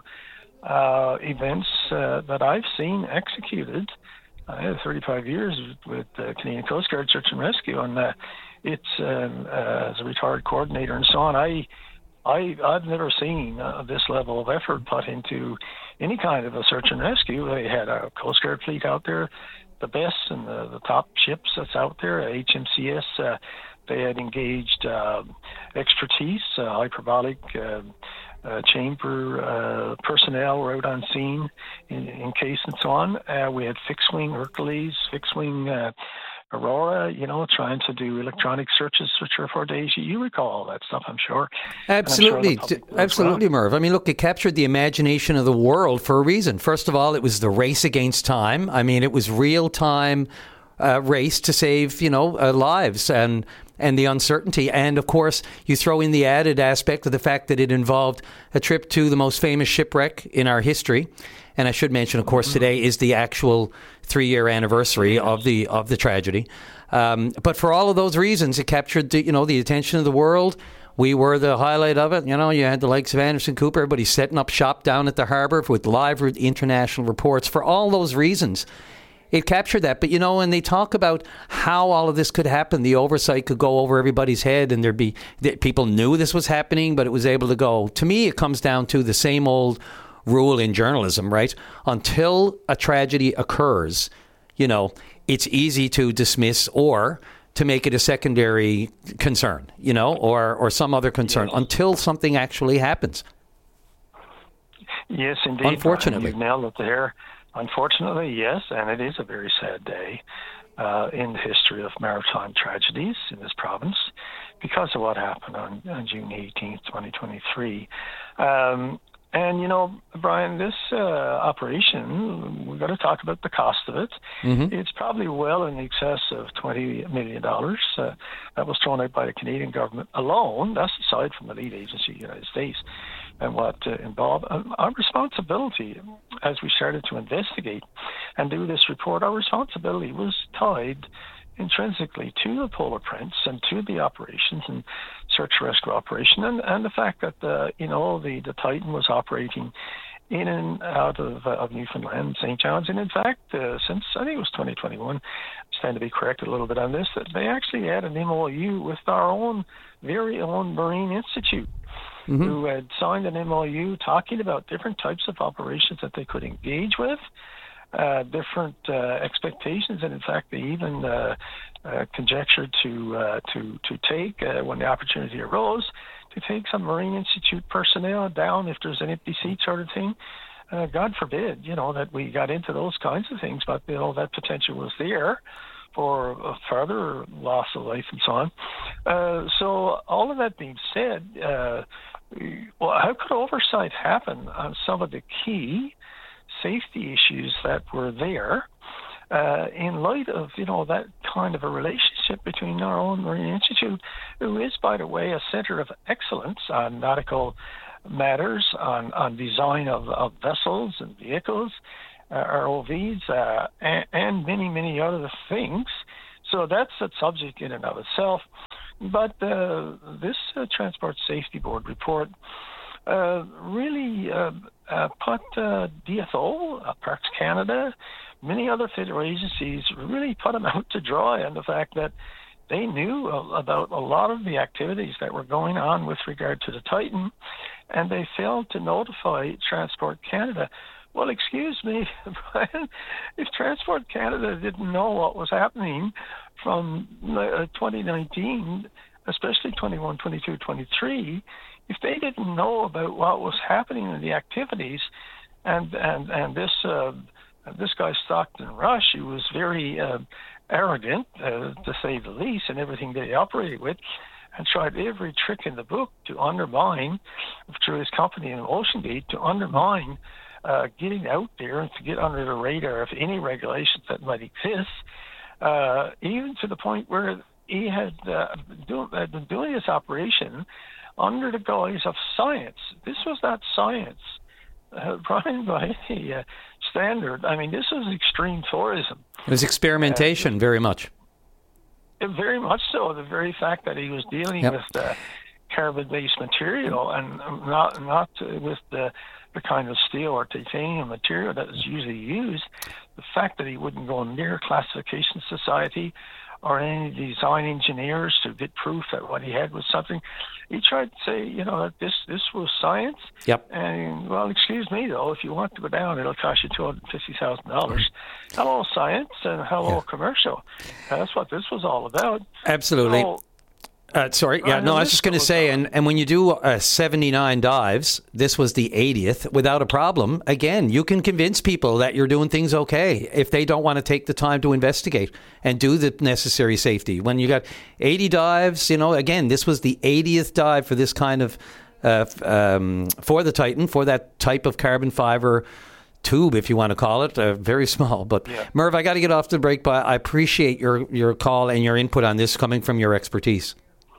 uh, events uh, that I've seen executed. I had thirty-five years with the Canadian Coast Guard Search and Rescue, and uh, it's um, uh, as a retired coordinator and so on. I, I, I've never seen uh, this level of effort put into any kind of a search and rescue. They had a Coast Guard fleet out there, the best and the, the top ships that's out there, H M C S. Uh, they had engaged uh, expertise, uh, hyperbolic uh, uh, chamber uh, personnel were out on scene in, in case and so on. Uh, we had fixed-wing Hercules, fixed-wing uh, Aurora, you know, trying to do electronic searches for three or four days. You recall all that stuff, I'm sure. Absolutely. I'm sure Absolutely, well. Merv. I mean, look, it captured the imagination of the world for a reason. First of all, it was the race against time. I mean, it was real-time uh, race to save, you know, uh, lives and and the uncertainty. And, of course, you throw in the added aspect of the fact that it involved a trip to the most famous shipwreck in our history. And I should mention, of course, today is the actual three-year anniversary of the of the tragedy. Um, but for all of those reasons, it captured the, you know, the attention of the world. We were the highlight of it. You know, you had the likes of Anderson Cooper, everybody setting up shop down at the harbour with live international reports. For all those reasons, it captured that. But, you know, when they talk about how all of this could happen, the oversight could go over everybody's head and there'd be people knew this was happening, but it was able to go. To me, it comes down to the same old rule in journalism, right? Until a tragedy occurs, you know, it's easy to dismiss or to make it a secondary concern, you know, or, or some other concern yes. until something actually happens. Yes, indeed. Unfortunately. You've nailed it there. Unfortunately, yes, and it is a very sad day uh, in the history of maritime tragedies in this province because of what happened on, on June eighteenth, twenty twenty-three. Um, And, you know, Brian, this uh, operation, we've got to talk about the cost of it. Mm-hmm. It's probably well in excess of twenty million dollars uh, that was thrown out by the Canadian government alone. That's aside from the lead agency, the United States, and what uh, involved. Um, our responsibility, as we started to investigate and do this report, our responsibility was tied intrinsically to the Polar Prince and to the operations and search and rescue operation, and, and the fact that the you know the, the Titan was operating in and out of, uh, of Newfoundland and Saint John's, and in fact uh, since I think it was twenty twenty-one, I stand to be corrected a little bit on this, that they actually had an M O U with our own very own Marine Institute, mm-hmm. who had signed an M O U talking about different types of operations that they could engage with. uh, different uh, expectations, and in fact, they even uh, uh, conjectured to uh, to to take uh, when the opportunity arose to take some Marine Institute personnel down if there's an empty seat sort of thing. Uh, God forbid, you know, that we got into those kinds of things, but you know that potential was there for a further loss of life and so on. Uh, so all of that being said, uh, well, how could oversight happen on some of the key safety issues that were there uh, in light of, you know, that kind of a relationship between our own Marine Institute, who is, by the way, a center of excellence on nautical matters, on, on design of, of vessels and vehicles, uh, R O Vs, uh, and, and many, many other things. So that's a subject in and of itself. But uh, this uh, Transport Safety Board report uh, really uh, uh, put uh, D F O, uh, Parks Canada, many other federal agencies really put them out to dry on the fact that they knew about a lot of the activities that were going on with regard to the Titan, and they failed to notify Transport Canada. Well, excuse me, Brian, if Transport Canada didn't know what was happening from uh, twenty nineteen, especially twenty-one, twenty-two, twenty-three, if they didn't know about what was happening in the activities, and and and this uh, this guy Stockton Rush, who was very uh, arrogant, uh, to say the least, in everything that he operated with, and tried every trick in the book to undermine, through his company in OceanGate, to undermine uh, getting out there and to get under the radar of any regulations that might exist, uh, even to the point where he had, uh, do, had been doing this operation under the guise of science. This was not science, uh, Brian, by any uh, standard. I mean, this was extreme tourism. It was experimentation, uh, very much. Very much so. The very fact that he was dealing yep. with uh, carbon-based material and not not with the the kind of steel or titanium material that is usually used, the fact that he wouldn't go near Classification Society or any design engineers to get proof that what he had was something, he tried to say, you know, that this this was science. Yep. And, well, excuse me, though, if you want to go down, it'll cost you two hundred fifty thousand dollars. Hello, science, and hello, yeah. commercial. That's what this was all about. Absolutely. So, Uh, sorry, yeah, no, I was just going to say, and, and when you do uh, seventy-nine dives, this was the eightieth, without a problem. Again, you can convince people that you're doing things okay if they don't want to take the time to investigate and do the necessary safety. When you got eighty dives, you know, again, this was the eightieth dive for this kind of, uh, um, for the Titan, for that type of carbon fiber tube, if you want to call it, uh, very small. But yeah. Merv, I got to get off the break, but I appreciate your, your call and your input on this coming from your expertise.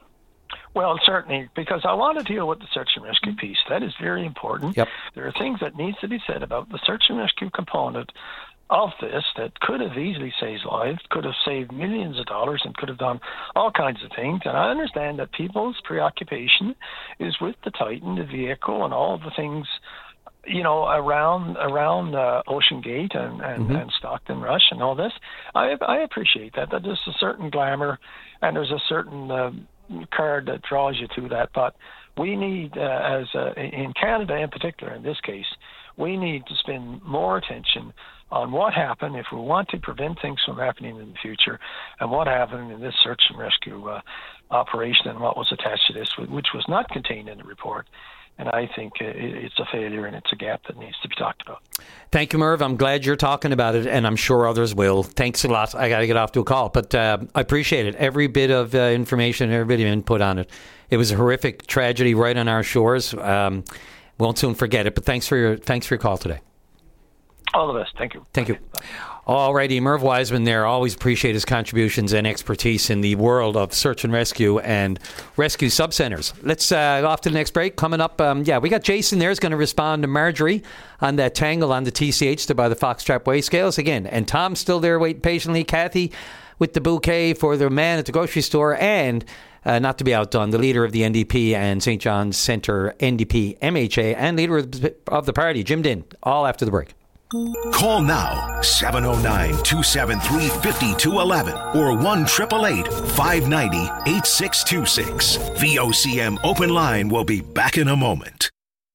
Well, certainly, because I want to deal with the search and rescue piece. That is very important. Yep. There are things that needs to be said about the search and rescue component of this that could have easily saved lives, could have saved millions of dollars, and could have done all kinds of things. And I understand that people's preoccupation is with the Titan, the vehicle, and all the things, you know, around around uh, OceanGate and, and, mm-hmm. and Stockton Rush and all this. I I appreciate that. That there's a certain glamour and there's a certain uh, card that draws you to that, but we need, uh, as uh, in Canada in particular, in this case, we need to spend more attention on what happened if we want to prevent things from happening in the future, and what happened in this search and rescue uh, operation and what was attached to this, which was not contained in the report. And I think it's a failure and it's a gap that needs to be talked about. Thank you, Merv. I'm glad you're talking about it, and I'm sure others will. Thanks a lot. I got to get off to a call, but uh, I appreciate it. Every bit of uh, information, every bit of input on it. It was a horrific tragedy right on our shores. Um, won't soon forget it, but thanks for your thanks for your call today. All the best. Thank you. Thank you. All righty, Merv Wiseman there. Always appreciate his contributions and expertise in the world of search and rescue and rescue subcenters. Let's uh, off to the next break. Coming up, um, yeah, we got Jason there is going to respond to Marjorie on that tangle on the T C H to buy the Foxtrap weigh scales again. And Tom's still there waiting patiently. Kathy with the bouquet for the man at the grocery store, and uh, not to be outdone, the leader of the N D P and Saint John's Centre N D P M H A and leader of the party, Jim Dinn, all after the break. Call now, seven oh nine, two seven three, five two one one or one eight eight eight, five nine zero, eight six two six. V O C M Open Line will be back in a moment.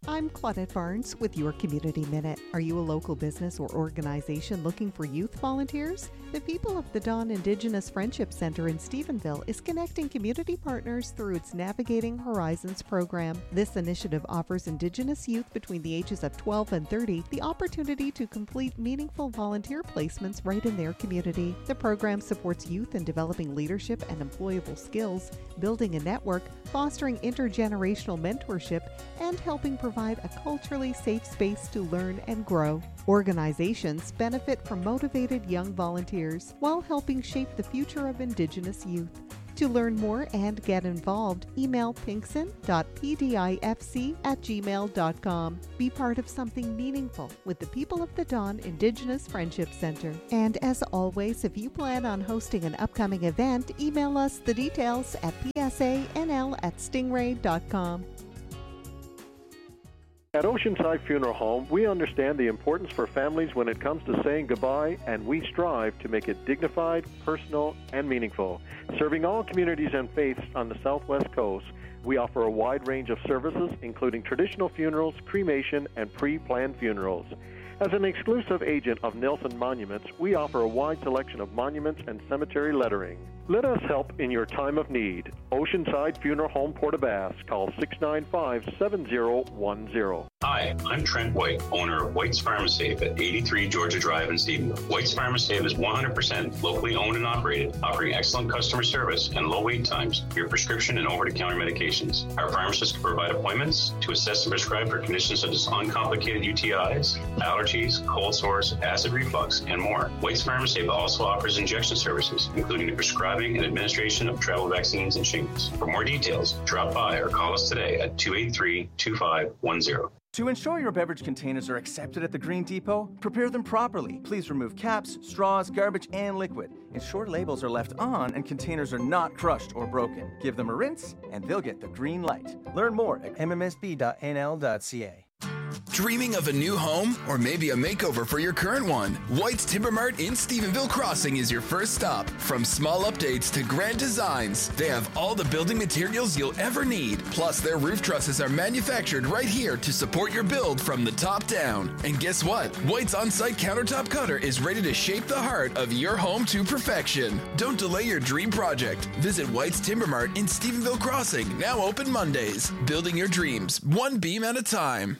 I'm Claudette Barnes with your Community Minute. Are you a local business or organization looking for youth volunteers? The People of the Dawn Indigenous Friendship Center in Stephenville is connecting community partners through its Navigating Horizons program. This initiative offers Indigenous youth between the ages of twelve and thirty the opportunity to complete meaningful volunteer placements right in their community. The program supports youth in developing leadership and employable skills, building a network, fostering intergenerational mentorship, and helping provide a culturally safe space to learn and grow. Organizations benefit from motivated young volunteers while helping shape the future of Indigenous youth. To learn more and get involved, email pinkson dot p d i f c at gmail dot com. Be part of something meaningful with the People of the Dawn Indigenous Friendship Center. And as always, if you plan on hosting an upcoming event, email us the details at p s a n l at stingray dot com. At Oceanside Funeral Home, we understand the importance for families when it comes to saying goodbye, and we strive to make it dignified, personal, and meaningful. Serving all communities and faiths on the Southwest Coast, we offer a wide range of services, including traditional funerals, cremation, and pre-planned funerals. As an exclusive agent of Nelson Monuments, we offer a wide selection of monuments and cemetery lettering. Let us help in your time of need. Oceanside Funeral Home, Port-aux-Basques. Call six nine five, seven zero one zero. Hi, I'm Trent White, owner of White's Pharmasafe at eighty-three Georgia Drive in Stephenville. White's Pharmasafe is one hundred percent locally owned and operated, offering excellent customer service and low wait times for your prescription and over-the-counter medications. Our pharmacists can provide appointments to assess and prescribe for conditions such as uncomplicated U T Is, allergies, cold sores, acid reflux, and more. White's Pharmasafe also offers injection services, including the prescribing and administration of travel vaccines and shingles. For more details, drop by or call us today at two eight three, two five one zero. To ensure your beverage containers are accepted at the Green Depot, prepare them properly. Please remove caps, straws, garbage, and liquid. Ensure labels are left on and containers are not crushed or broken. Give them a rinse, and they'll get the green light. Learn more at m m s b dot n l dot c a. Dreaming of a new home or maybe a makeover for your current one? White's Timber Mart in Stephenville Crossing is your first stop. From small updates to grand designs, they have all the building materials you'll ever need. Plus, their roof trusses are manufactured right here to support your build from the top down. And guess what? White's on-site countertop cutter is ready to shape the heart of your home to perfection. Don't delay your dream project. Visit White's Timber Mart in Stephenville Crossing, now open Mondays. Building your dreams, one beam at a time.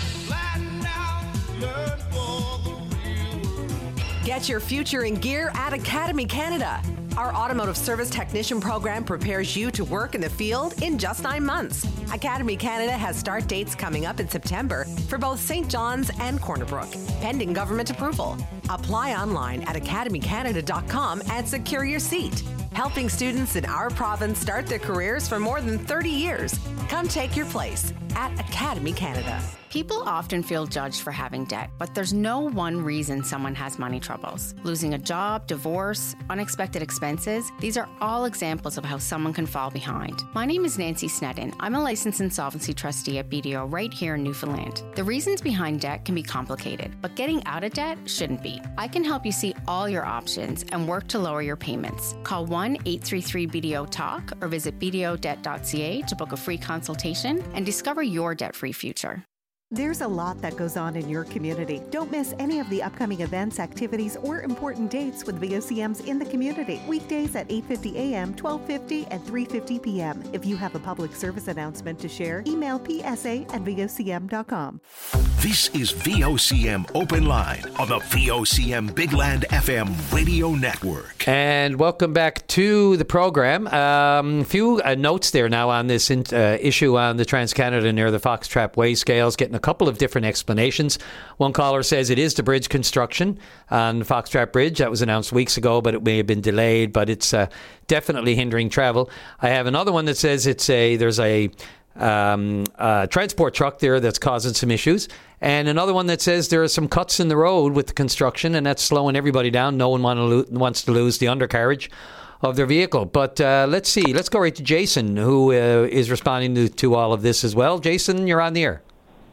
Get your future in gear at Academy Canada. Our automotive service technician program prepares you to work in the field in just nine months. Academy Canada has start dates coming up in September for both Saint John's and Corner Brook, pending government approval. Apply online at academy canada dot com and secure your seat. Helping students in our province start their careers for more than thirty years. Come take your place at Academy Canada. People often feel judged for having debt, but there's no one reason someone has money troubles. Losing a job, divorce, unexpected expenses, these are all examples of how someone can fall behind. My name is Nancy Sneddon. I'm a licensed insolvency trustee at B D O right here in Newfoundland. The reasons behind debt can be complicated, but getting out of debt shouldn't be. I can help you see all your options and work to lower your payments. Call one eight three three B D O talk or visit b d o debt dot c a to book a free consultation and discover your debt-free future. There's a lot that goes on in your community. Don't miss any of the upcoming events, activities, or important dates with V O C Ms in the community. Weekdays at eight fifty a m, twelve fifty, and three fifty p m If you have a public service announcement to share, email p s a at v o c m dot com. This is V O C M Open Line on the V O C M Big Land F M radio network. And welcome back to the program. A um, few uh, notes there now on this in, uh, issue on the Trans-Canada near the Foxtrap Way scales, getting a couple of different explanations. One caller says it is the bridge construction on Foxtrap Bridge. That was announced weeks ago, but it may have been delayed, but it's uh, definitely hindering travel. I have another one that says it's a there's a um, uh, transport truck there that's causing some issues, and another one that says there are some cuts in the road with the construction, and that's slowing everybody down. No one want to lo- wants to lose the undercarriage of their vehicle. But uh, let's see. Let's go right to Jason, who uh, is responding to, to all of this as well. Jason, you're on the air.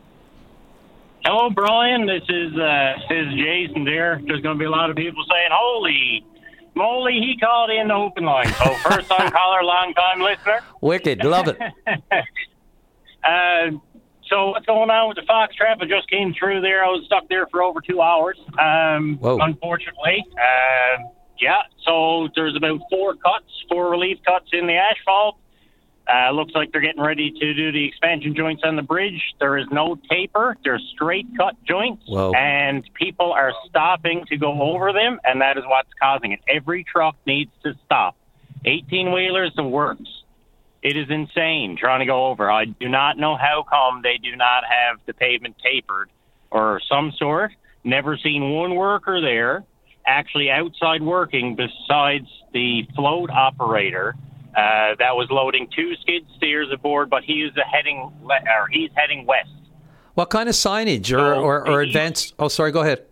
Hello, Brian. This is uh, this is Jason there. There's going to be a lot of people saying, holy moly, he called in the open line. So first time caller, long time listener. Wicked. Love it. uh, So what's going on with the fox trap? I just came through there. I was stuck there for over two hours, um, Whoa. unfortunately. Uh, yeah, so there's about four cuts, four relief cuts in the asphalt. Uh, looks like they're getting ready to do the expansion joints on the bridge. There is no taper. They're straight cut joints. Whoa. And people are stopping to go over them, and that is what's causing it. Every truck needs to stop. eighteen-wheelers, the works. It is insane trying to go over. I do not know how come they do not have the pavement tapered or some sort. Never seen one worker there actually outside working besides the float operator uh, that was loading two skid steers aboard, but he is heading le- or he's heading west. What kind of signage or, So or, or the advanced? Oh, sorry, go ahead.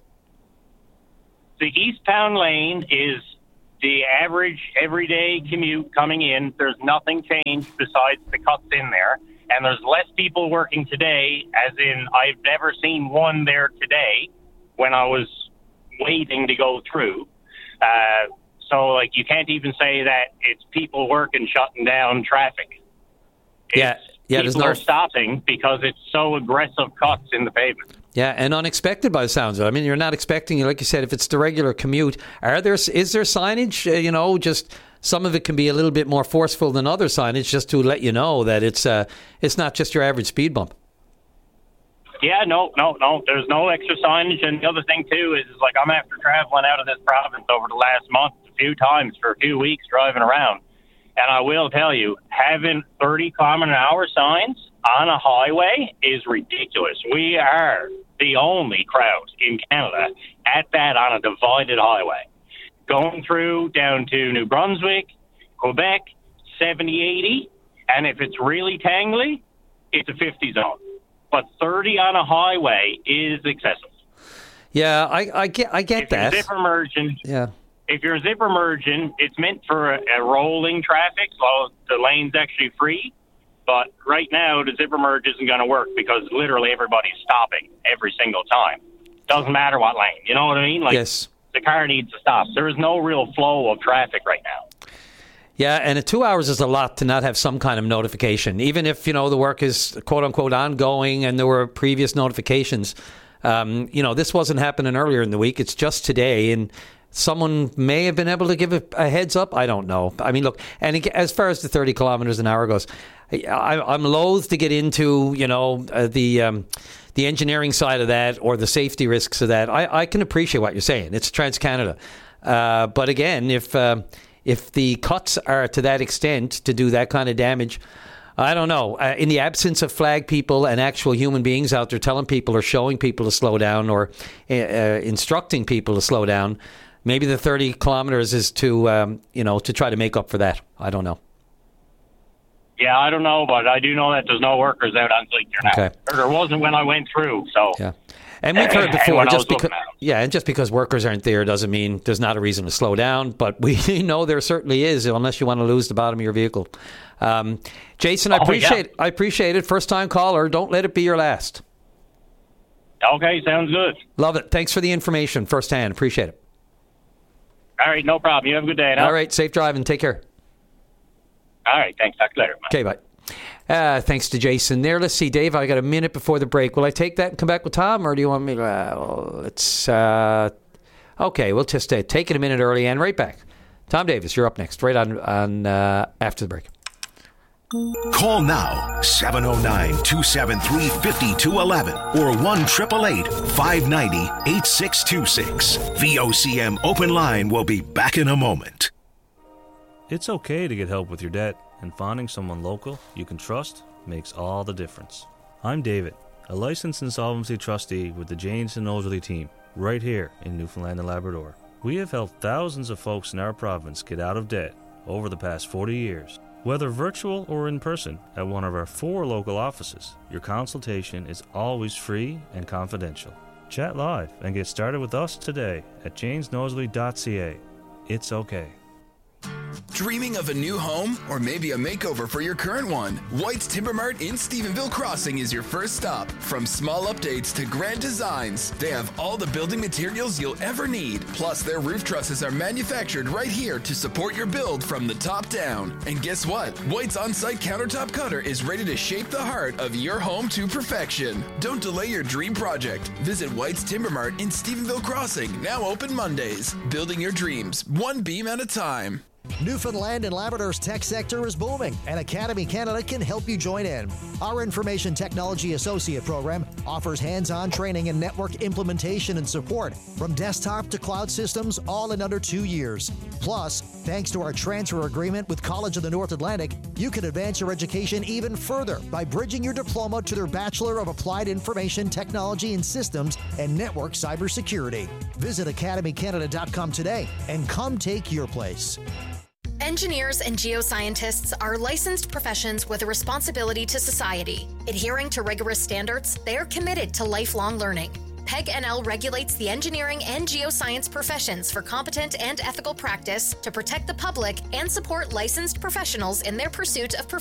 The eastbound lane is the average everyday commute coming in. There's nothing changed besides the cuts in there. And there's less people working today, as in I've never seen one there today when I was waiting to go through. Uh, so, like, you can't even say that it's people working shutting down traffic. Yeah, yeah. There's People no are stopping because it's so aggressive cuts in the pavement. Yeah, and unexpected by the sounds of it. I mean, you're not expecting, like you said, if it's the regular commute, are there, is there signage, uh, you know, just some of it can be a little bit more forceful than other signage just to let you know that it's uh, it's not just your average speed bump. Yeah, no, no, no. There's no extra signage. And the other thing, too, is, is like I'm after traveling out of this province over the last month a few times for a few weeks driving around. And I will tell you, having thirty kilometer an hour signs on a highway is ridiculous. We are the only crowd in Canada at that on a divided highway. Going through down to New Brunswick, Quebec, seventy, eighty, and if it's really tangly, it's a fifty zone. But thirty on a highway is excessive. Yeah, I, I get, I get if that. You're zipper merging, yeah. If you're zipper merging, it's meant for a, a rolling traffic, so the lane's actually free. But right now, the zipper merge isn't going to work because literally everybody's stopping every single time. Doesn't matter what lane. You know what I mean? Like, yes. The car needs to stop. There is no real flow of traffic right now. Yeah, and at two hours is a lot to not have some kind of notification. Even if, you know, the work is quote-unquote ongoing and there were previous notifications. Um, you know, this wasn't happening earlier in the week. It's just today, and someone may have been able to give a, a heads up. I don't know. I mean, look, and as far as the thirty kilometers an hour goes, I, I'm loath to get into, you know, uh, the um, the engineering side of that or the safety risks of that. I, I can appreciate what you're saying. It's TransCanada. Uh, but again, if uh, if the cuts are to that extent to do that kind of damage, I don't know. Uh, in the absence of flag people and actual human beings out there telling people or showing people to slow down or uh, uh, instructing people to slow down, maybe the thirty kilometers is to, um, you know, to try to make up for that. I don't know. Yeah, I don't know, but I do know that there's no workers out on Bleaker now. Okay. Or there wasn't when I went through, so. Yeah. And we've heard before, when I just was because, yeah, and just because workers aren't there doesn't mean there's not a reason to slow down. But we know there certainly is, unless you want to lose the bottom of your vehicle. Um, Jason, I Oh, appreciate, yeah. I appreciate it. First time caller. Don't let it be your last. Okay, sounds good. Love it. Thanks for the information firsthand. Appreciate it. All right, no problem. You have a good day. Now. All right, safe driving. Take care. All right, thanks. Talk to you later. Bye. Okay, bye. Uh, thanks to Jason there. Let's see, Dave, I got a minute before the break. Will I take that and come back with Tom, or do you want me to... Uh, let's... Uh, okay, we'll just uh, take it a minute early and right back. Tom Davis, you're up next, right on, on uh, after the break. Call now, seven oh nine, two seven three, five two one one or one eight eight eight, five nine zero, eight six two six. V O C M Open Line will be back in a moment. It's okay to get help with your debt, and finding someone local you can trust makes all the difference. I'm David, a licensed insolvency trustee with the Janes and Nosley team, right here in Newfoundland and Labrador. We have helped thousands of folks in our province get out of debt over the past forty years. Whether virtual or in person at one of our four local offices, your consultation is always free and confidential. Chat live and get started with us today at janes nosley dot c a. It's okay. Dreaming of a new home or maybe a makeover for your current one? White's Timber Mart in Stephenville Crossing is your first stop. From small updates to grand designs, they have all the building materials you'll ever need. Plus, their roof trusses are manufactured right here to support your build from the top down. And guess what? White's on-site countertop cutter is ready to shape the heart of your home to perfection. Don't delay your dream project. Visit White's Timber Mart in Stephenville Crossing, now open Mondays. Building your dreams, one beam at a time. Newfoundland and Labrador's tech sector is booming, and Academy Canada can help you join in. Our Information Technology Associate program offers hands-on training and network implementation and support from desktop to cloud systems, all in under two years. Plus, thanks to our transfer agreement with College of the North Atlantic, you can advance your education even further by bridging your diploma to their Bachelor of Applied Information Technology and Systems and Network Cybersecurity. Visit academy canada dot com today and come take your place. Engineers and geoscientists are licensed professions with a responsibility to society. Adhering to rigorous standards, they are committed to lifelong learning. PEG N L regulates the engineering and geoscience professions for competent and ethical practice to protect the public and support licensed professionals in their pursuit of professional